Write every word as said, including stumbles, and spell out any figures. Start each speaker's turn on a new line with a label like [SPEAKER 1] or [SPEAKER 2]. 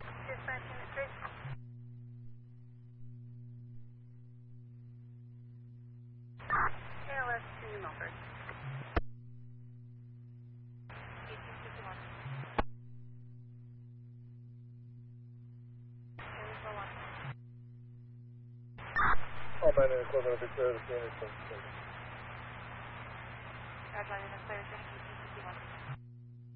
[SPEAKER 1] Dispatch unit three. K L S to Milford. eighteen fifty-one.
[SPEAKER 2] All men in equivalent of service units.
[SPEAKER 1] Roger, unit clear.